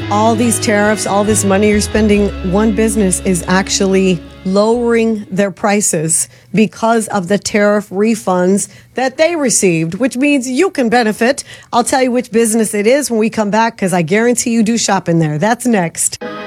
all these tariffs, all this money you're spending, one business is actually lowering their prices because of the tariff refunds that they received, which means you can benefit. I'll tell you which business it is when we come back, because I guarantee you do shop in there. That's next.